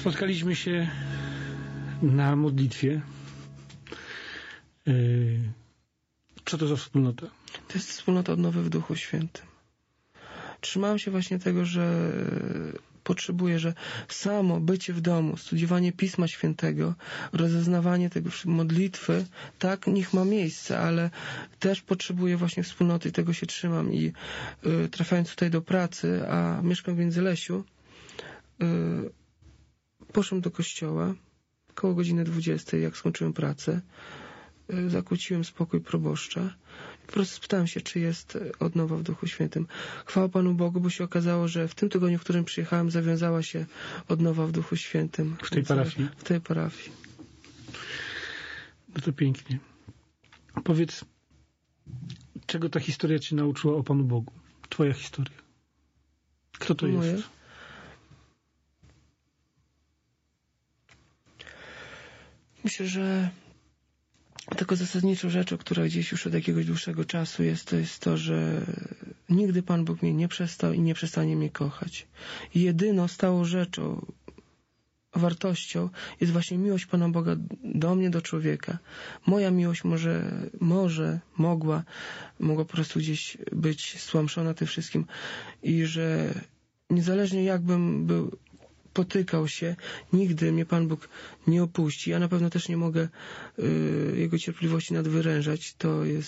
Spotkaliśmy się na modlitwie. Co to za wspólnota? To jest wspólnota odnowy w Duchu Świętym. Trzymałem się właśnie tego, że potrzebuję, że samo bycie w domu, studiowanie Pisma Świętego, rozeznawanie tego, modlitwy, tak, niech ma miejsce, ale też potrzebuję właśnie wspólnoty i tego się trzymam. I trafiając tutaj do pracy, a mieszkam w Międzylesiu, poszłem do kościoła koło godziny 20, jak skończyłem pracę. Zakłóciłem spokój proboszcza. Po prostu spytałem się, czy jest odnowa w Duchu Świętym. Chwała Panu Bogu, bo się okazało, że w tym tygodniu, w którym przyjechałem, zawiązała się odnowa w Duchu Świętym. W tej parafii? W tej parafii. No to pięknie. Powiedz, czego ta historia Cię nauczyła o Panu Bogu? Twoja historia. Kto to jest? Myślę, że taką zasadniczą rzeczą, która gdzieś już od jakiegoś dłuższego czasu jest, to jest to, że nigdy Pan Bóg mnie nie przestał i nie przestanie mnie kochać. I jedyną stałą rzeczą, wartością jest właśnie miłość Pana Boga do mnie, do człowieka. Moja miłość mogła po prostu gdzieś być stłamszona tym wszystkim i że niezależnie jakbym potykał się, nigdy mnie Pan Bóg nie opuści. Ja na pewno też nie mogę Jego cierpliwości nadwyrężać. To jest